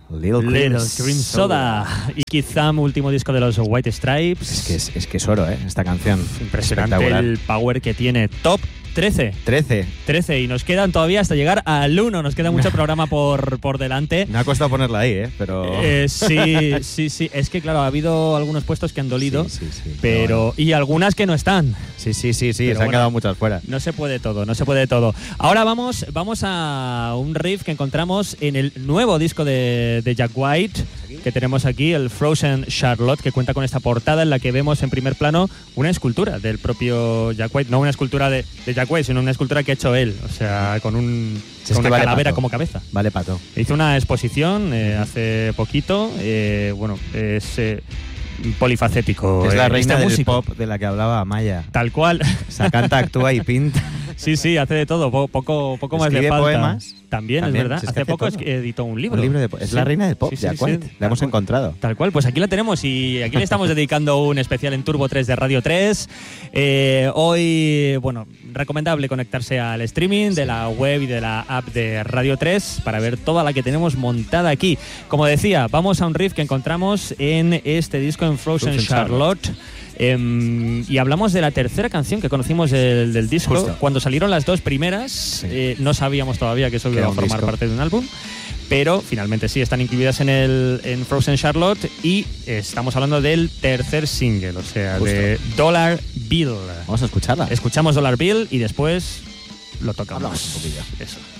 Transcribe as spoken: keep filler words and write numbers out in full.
Little Cream, Little Cream Soda. Soda. Y quizá último disco de los White Stripes. Es que es, es que es oro, ¿eh? Esta canción. Impresionante el power que tiene. Top trece. trece. trece. Y nos quedan todavía hasta llegar al uno. Nos queda mucho programa por, por delante. Me ha costado ponerla ahí, ¿eh? Pero... Eh, sí, sí, sí. Es que, claro, ha habido algunos puestos que han dolido. Sí, sí, sí. Pero bueno. Y algunas que no están. Sí, sí, sí, sí. Pero Se han bueno, quedado muchas fuera. No se puede todo, no se puede todo. Ahora vamos, vamos a un riff que encontramos en el nuevo disco de, de Jack White, que tenemos aquí, el Frozen Charlotte, que cuenta con esta portada en la que vemos en primer plano una escultura del propio Jack White. No una escultura de, de Jack White, sino una escultura que ha hecho él. O sea, con, un, Si es con que una vale calavera pato. como cabeza. Vale, pato. Hizo una exposición eh, hace poquito. Eh, bueno, es eh, polifacético. Es la eh, reina este del músico. pop de la que hablaba Amaya. Tal cual. O sea, canta, actúa y pinta. Sí, sí, hace de todo, po- poco, poco más de Escribe falta. poemas. También, También, es verdad. si es hace que hace poco todo. es- editó un libro. Un libro de po- es Sí. la reina del pop, Sí, sí, Jack sí, White. tal La hemos cual. encontrado. Tal cual, pues aquí la tenemos y aquí le estamos dedicando un especial en Turbo tres de Radio tres. Eh, hoy, bueno, recomendable conectarse al streaming de la web y de la app de Radio tres para ver toda la que tenemos montada aquí. Como decía, vamos a un riff que encontramos en este disco en Frozen, Frozen Charlotte. Eh, y hablamos de la tercera canción que conocimos del, del disco. Justo. Cuando salieron las dos primeras, Sí. eh, no sabíamos todavía que eso Que iba era a un formar disco. parte de un álbum. Pero finalmente sí, están incluidas en el en Frozen Charlotte y estamos hablando del tercer single, o sea, Justo. de Dollar Bill. Vamos a escucharla. Escuchamos Dollar Bill y después lo tocamos. Hablamos un poquillo. Eso.